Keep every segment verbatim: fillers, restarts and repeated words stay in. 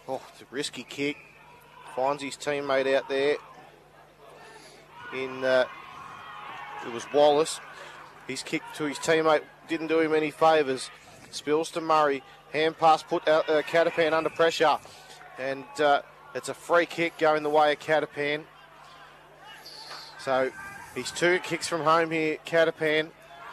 Oh, it's a risky kick. Finds his teammate out there. In uh, it was Wallace. His kick to his teammate didn't do him any favours. Spills to Murray. Hand pass put out, uh, Catapan under pressure. And uh, it's a free kick going the way of Catapan. So he's two kicks from home here, Catapan.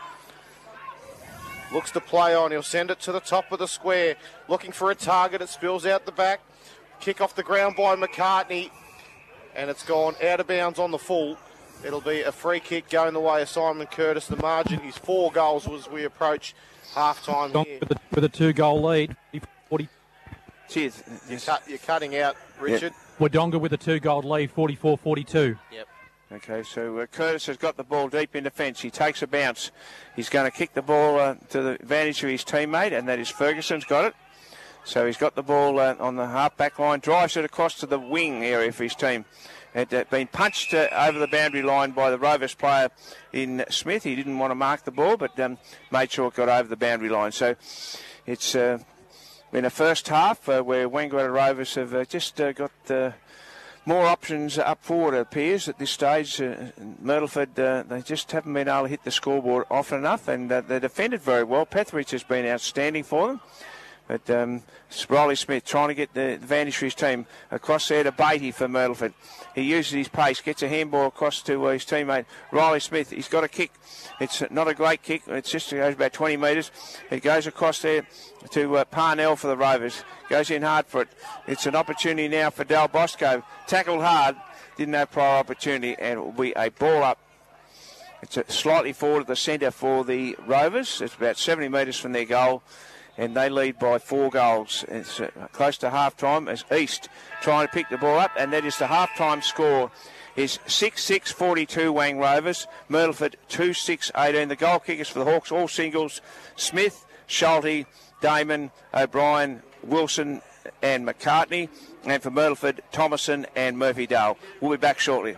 Looks to play on. He'll send it to the top of the square. Looking for a target. It spills out the back. Kick off the ground by McCartney. And it's gone out of bounds on the full. It'll be a free kick going the way of Simon Curtis. The margin is four goals as we approach half-time here. With a, with a two-goal lead. forty. Cheers. You're, cut, you're cutting out, Richard. Yep. Wodonga with a two-goal lead, forty-four forty-two. Yep. Okay, so uh, Curtis has got the ball deep in defence. He takes a bounce. He's going to kick the ball uh, to the advantage of his teammate, and that is Ferguson's got it. So he's got the ball uh, on the half-back line, drives it across to the wing area for his team. It had uh, been punched uh, over the boundary line by the Rovers player in Smith. He didn't want to mark the ball, but um, made sure it got over the boundary line. So it's uh, been a first half uh, where Wangaratta Rovers have uh, just uh, got... Uh, more options up forward, it appears, at this stage. Uh, Myrtleford, uh, they just haven't been able to hit the scoreboard often enough, and uh, they defended very well. Petheridge has been outstanding for them. But um, Riley Smith trying to get the advantage for his team. Across there to Beatty for Myrtleford. He uses his pace, gets a handball across to uh, his teammate Riley Smith. He's got a kick. It's not a great kick. It's just it goes about twenty metres. It goes across there to uh, Parnell for the Rovers. Goes in hard for it. It's an opportunity now for Del Bosco. Tackled hard. Didn't have prior opportunity, and it will be a ball up. It's a slightly forward of the centre for the Rovers. It's about seventy metres from their goal. And they lead by four goals. It's uh, close to half-time as East trying to pick the ball up, and that is the half-time score is six six forty-two Wang Rovers, Myrtleford two six eighteen. The goal kickers for the Hawks, all singles, Smith, Schulte, Damon, O'Brien, Wilson and McCartney, and for Myrtleford, Thomason and Murphy-Dale. We'll be back shortly.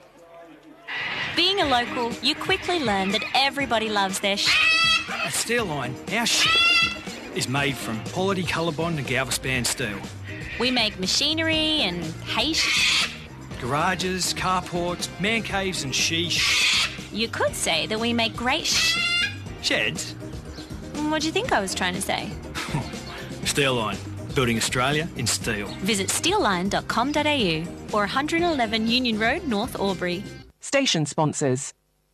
Being a local, you quickly learn that everybody loves their sh**. At Steelline, our sh** is made from quality Colorbond and Galvespan steel. We make machinery and hay sh**. Garages, carports, man caves and she sh**. You could say that we make great sh**. Sheds? What do you think I was trying to say? Steelline, building Australia in steel. Visit steelline dot com dot a u or one eleven Union Road, North Albury. Station sponsors.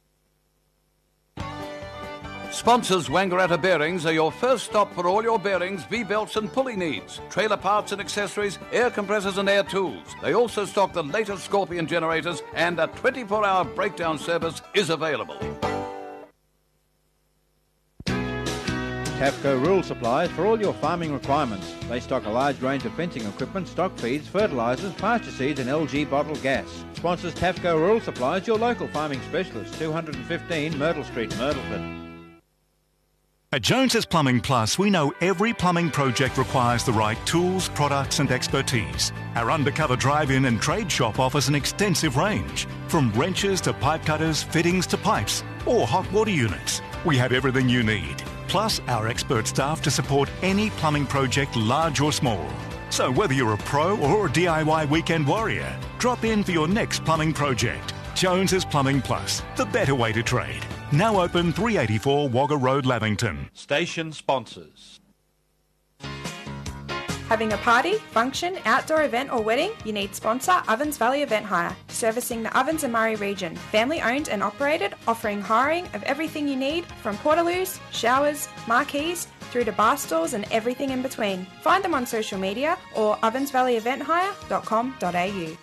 Sponsors Wangaratta Bearings are your first stop for all your bearings, V-belts and pulley needs, trailer parts and accessories, air compressors and air tools. They also stock the latest Scorpion generators, and a twenty-four hour breakdown service is available. Tafco Rural Supplies for all your farming requirements. They stock a large range of fencing equipment, stock feeds, fertilisers, pasture seeds and L G bottled gas. Sponsors Tafco Rural Supplies, your local farming specialist, two fifteen Myrtle Street, Myrtleford. At Jones's Plumbing Plus, we know every plumbing project requires the right tools, products and expertise. Our undercover drive-in and trade shop offers an extensive range, from wrenches to pipe cutters, fittings to pipes, or hot water units. We have everything you need, plus our expert staff to support any plumbing project, large or small. So whether you're a pro or a D I Y weekend warrior, drop in for your next plumbing project. Jones's Plumbing Plus, the better way to trade. Now open three eighty-four Wagga Road, Lavington. Station sponsors. Having a party, function, outdoor event or wedding? You need sponsor Ovens Valley Event Hire, servicing the Ovens and Murray region. Family owned and operated, offering hiring of everything you need from portaloos, showers, marquees, through to bar stools and everything in between. Find them on social media or ovens valley event hire dot com dot a u.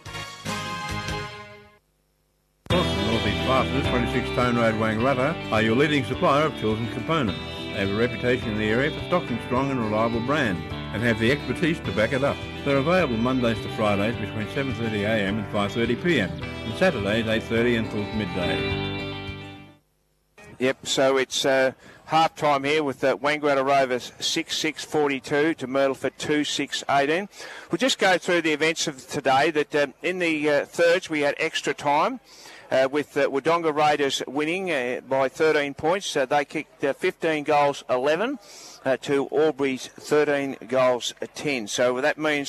Northeast Plasters, twenty-six Stone Road, Wangaratta, are your leading supplier of tools and components. They have a reputation in the area for stocking strong and reliable brands and have the expertise to back it up. They're available Mondays to Fridays between seven thirty a m and five thirty p m and Saturdays eight thirty until midday. Yep, so it's uh, half-time here with uh, Wangaratta Rovers six six forty-two to Myrtleford two six eighteen. We'll just go through the events of today. That uh, in the uh, thirds we had extra time. Uh, with uh, Wodonga Raiders winning uh, by thirteen points. Uh, they kicked uh, fifteen goals eleven uh, to Albury's thirteen goals ten. So that means